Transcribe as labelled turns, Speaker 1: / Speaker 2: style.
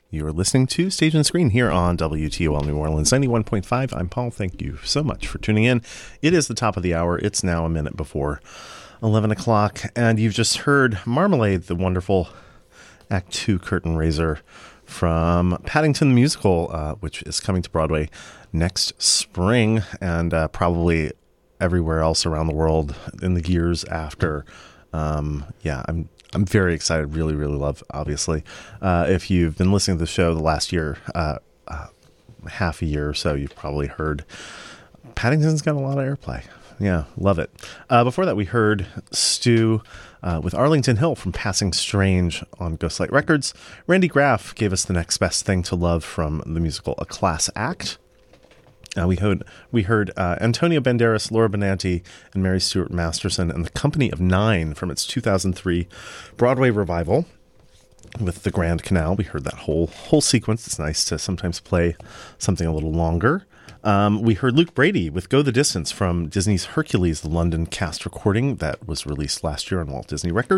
Speaker 1: You're listening to Stage and Screen here on WTOL New Orleans 91.5. I'm Paul. Thank you so much for tuning in. It is the top of the hour. It's now a minute before 11 o'clock, and you've just heard Marmalade, the wonderful Act 2 curtain raiser from Paddington the Musical, which is coming to Broadway next spring and probably everywhere else around the world in the years after. I'm very excited. Really, really love, obviously. If you've been listening to the show the last year, half a year or so, you've probably heard Paddington's got a lot of airplay. Yeah, love it. Before that, we heard Stu with Arlington Hill from Passing Strange on Ghostlight Records. Randy Graff gave us The Next Best Thing to Love from the musical A Class Act. We heard Antonio Banderas, Laura Benanti, and Mary Stuart Masterson and the Company of Nine from its 2003 Broadway revival with The Grand Canal. We heard that whole sequence. It's nice to sometimes play something a little longer. We heard Luke Brady with Go the Distance from Disney's Hercules, the London cast recording that was released last year on Walt Disney Records.